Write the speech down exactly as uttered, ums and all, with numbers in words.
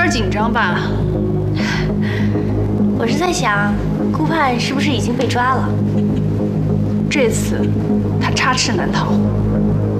点紧张吧？ 我是在想，顾盼是不是已经被抓了？ 这次他插翅难逃。